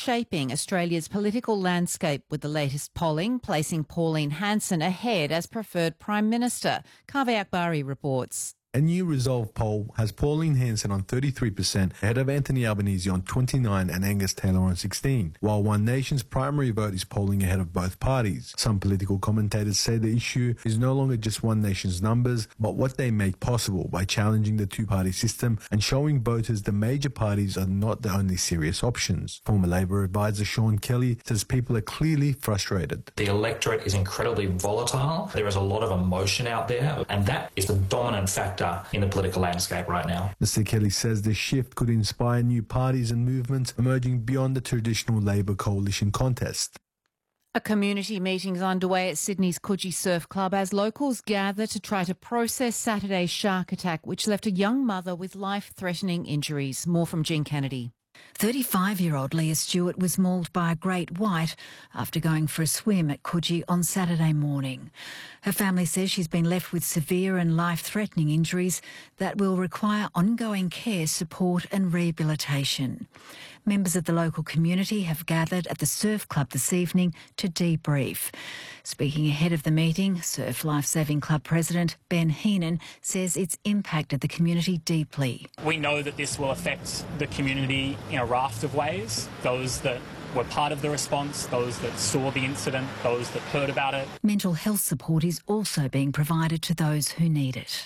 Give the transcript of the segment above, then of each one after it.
reshaping Australia's political landscape with the latest polling, placing Pauline Hanson ahead as preferred Prime Minister. Kaveh Akbari reports. A new Resolve poll has Pauline Hanson on 33%, ahead of Anthony Albanese on 29% and Angus Taylor on 16%, while One Nation's primary vote is polling ahead of both parties. Some political commentators say the issue is no longer just One Nation's numbers, but what they make possible by challenging the two-party system and showing voters the major parties are not the only serious options. Former Labor advisor Sean Kelly says people are clearly frustrated. The electorate is incredibly volatile. There is a lot of emotion out there, and that is the dominant factor in the political landscape right now. Mr. Kelly says this shift could inspire new parties and movements emerging beyond the traditional Labor coalition contest. A community meeting is underway at Sydney's Coogee Surf Club as locals gather to try to process Saturday's shark attack, which left a young mother with life-threatening injuries. More from Jean Kennedy. 35-year-old Leah Stewart was mauled by a great white after going for a swim at Coogee on Saturday morning. Her family says she's been left with severe and life-threatening injuries that will require ongoing care, support and rehabilitation. Members of the local community have gathered at the surf club this evening to debrief. Speaking ahead of the meeting, Surf Lifesaving Club President Ben Heenan says it's impacted the community deeply. We know that this will affect the community in a raft of ways. Those that were part of the response, those that saw the incident, those that heard about it. Mental health support is also being provided to those who need it.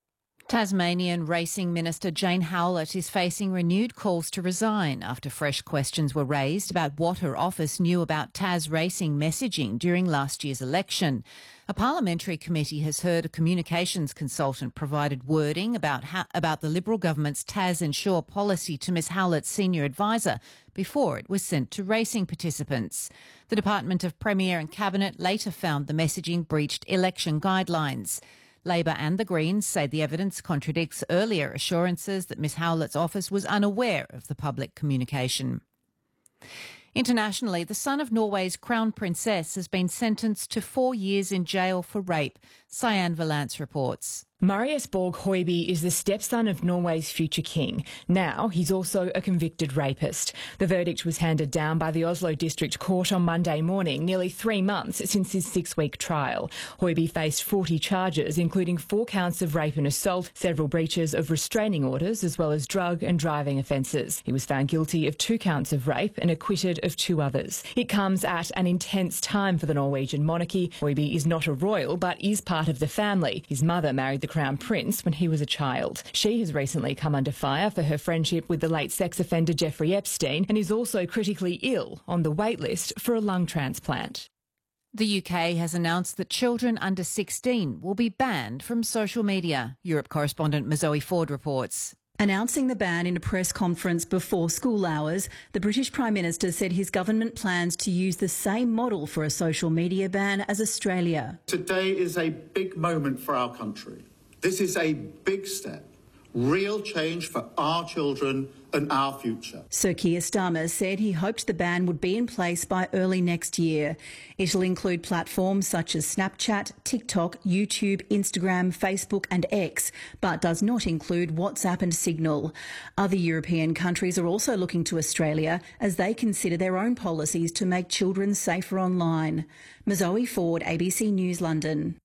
Tasmanian Racing Minister Jane Howlett is facing renewed calls to resign after fresh questions were raised about what her office knew about Tas Racing messaging during last year's election. A parliamentary committee has heard a communications consultant provided wording about the Liberal government's Tas Ensure policy to Ms Howlett's senior advisor before it was sent to racing participants. The Department of Premier and Cabinet later found the messaging breached election guidelines. Labor and the Greens say the evidence contradicts earlier assurances that Ms Howlett's office was unaware of the public communication. Internationally, the son of Norway's crown princess has been sentenced to 4 years in jail for rape. Cyan Valance reports. Marius Borg Høiby is the stepson of Norway's future king. Now he's also a convicted rapist. The verdict was handed down by the Oslo District Court on Monday morning, nearly 3 months since his 6-week trial. Høiby faced 40 charges, including 4 counts of rape and assault, several breaches of restraining orders, as well as drug and driving offences. He was found guilty of 2 counts of rape and acquitted of 2 others. It comes at an intense time for the Norwegian monarchy. Høiby is not a royal, but is part of the family. His mother married the Crown Prince when he was a child. She has recently come under fire for her friendship with the late sex offender Jeffrey Epstein and is also critically ill, on the wait list for a lung transplant. The UK has announced that children under 16 will be banned from social media. Europe correspondent Mazoe Ford reports. Announcing the ban in a press conference before school hours, the British Prime Minister said his government plans to use the same model for a social media ban as Australia. Today is a big moment for our country. This is a big step, real change for our children and our future. Sir Keir Starmer said he hoped the ban would be in place by early next year. It'll include platforms such as Snapchat, TikTok, YouTube, Instagram, Facebook and X, but does not include WhatsApp and Signal. Other European countries are also looking to Australia as they consider their own policies to make children safer online. Mazoe Ford, ABC News, London.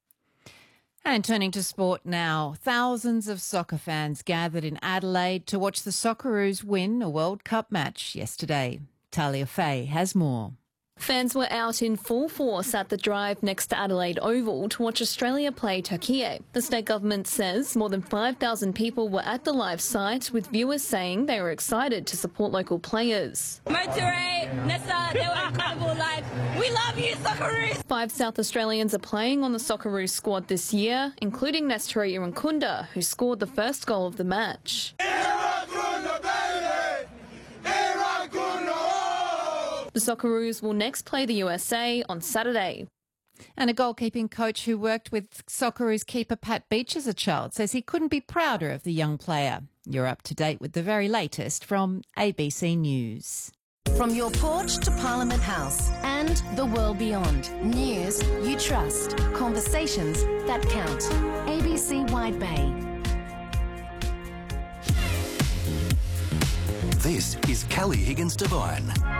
And turning to sport now, thousands of soccer fans gathered in Adelaide to watch the Socceroos win a World Cup match yesterday. Talia Fay has more. Fans were out in full force at the drive next to Adelaide Oval to watch Australia play Turkey. The state government says more than 5,000 people were at the live site, with viewers saying they were excited to support local players. Motorway, Nessa, they were incredible. We love you, Socceroos! 5 South Australians are playing on the Socceroos squad this year, including Nestor Irankunda, who scored the first goal of the match. The Socceroos will next play the USA on Saturday. And a goalkeeping coach who worked with Socceroos keeper Pat Beach as a child says he couldn't be prouder of the young player. You're up to date with the very latest from ABC News. From your porch to Parliament House and the world beyond. News you trust. Conversations that count. ABC Wide Bay. This is Kelly Higgins Devine.